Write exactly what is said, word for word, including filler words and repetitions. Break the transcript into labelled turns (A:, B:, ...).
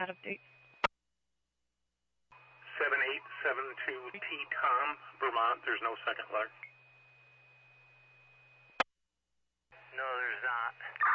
A: out of date.
B: seven eight seven two T Tom, Vermont. There's no second leg.
C: No, there's not.